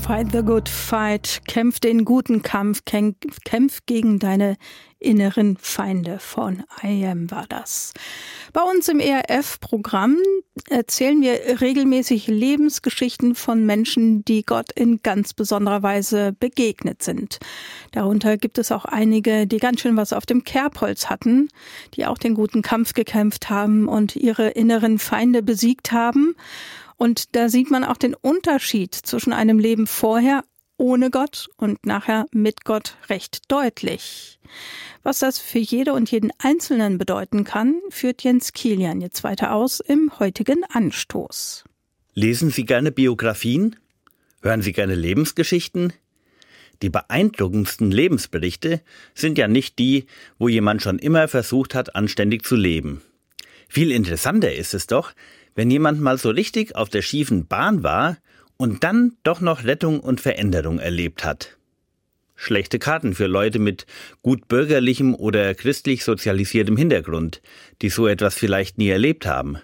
Fight the good fight, kämpf den guten Kampf, kämpf gegen deine inneren Feinde. Von I Am war das. Bei uns im ERF-Programm erzählen wir regelmäßig Lebensgeschichten von Menschen, die Gott in ganz besonderer Weise begegnet sind. Darunter gibt es auch einige, die ganz schön was auf dem Kerbholz hatten, die auch den guten Kampf gekämpft haben und ihre inneren Feinde besiegt haben. Und da sieht man auch den Unterschied zwischen einem Leben vorher ohne Gott und nachher mit Gott recht deutlich. Was das für jede und jeden Einzelnen bedeuten kann, führt Jens Kilian jetzt weiter aus im heutigen Anstoß. Lesen Sie gerne Biografien? Hören Sie gerne Lebensgeschichten? Die beeindruckendsten Lebensberichte sind ja nicht die, wo jemand schon immer versucht hat, anständig zu leben. Viel interessanter ist es doch, wenn jemand mal so richtig auf der schiefen Bahn war und dann doch noch Rettung und Veränderung erlebt hat. Schlechte Karten für Leute mit gut bürgerlichem oder christlich sozialisiertem Hintergrund, die so etwas vielleicht nie erlebt haben.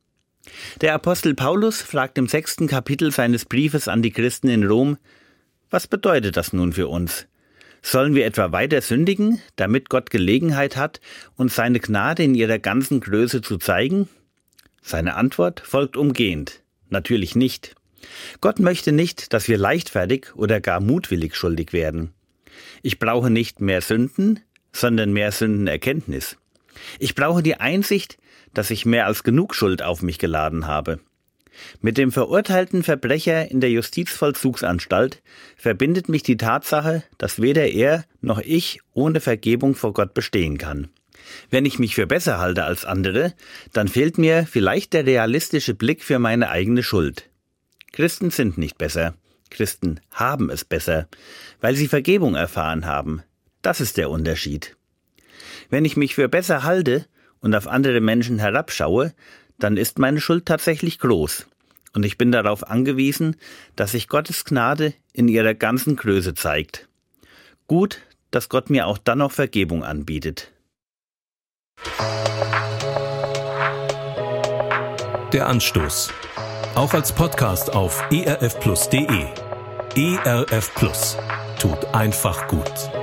Der Apostel Paulus fragt im 6. Kapitel seines Briefes an die Christen in Rom: Was bedeutet das nun für uns? Sollen wir etwa weiter sündigen, damit Gott Gelegenheit hat, uns seine Gnade in ihrer ganzen Größe zu zeigen? Seine Antwort folgt umgehend: Natürlich nicht. Gott möchte nicht, dass wir leichtfertig oder gar mutwillig schuldig werden. Ich brauche nicht mehr Sünden, sondern mehr Sündenerkenntnis. Ich brauche die Einsicht, dass ich mehr als genug Schuld auf mich geladen habe. Mit dem verurteilten Verbrecher in der Justizvollzugsanstalt verbindet mich die Tatsache, dass weder er noch ich ohne Vergebung vor Gott bestehen kann. Wenn ich mich für besser halte als andere, dann fehlt mir vielleicht der realistische Blick für meine eigene Schuld. Christen sind nicht besser. Christen haben es besser, weil sie Vergebung erfahren haben. Das ist der Unterschied. Wenn ich mich für besser halte und auf andere Menschen herabschaue, dann ist meine Schuld tatsächlich groß. Und ich bin darauf angewiesen, dass sich Gottes Gnade in ihrer ganzen Größe zeigt. Gut, dass Gott mir auch dann noch Vergebung anbietet. Der Anstoß. Auch als Podcast auf erfplus.de. ERF Plus. Tut einfach gut.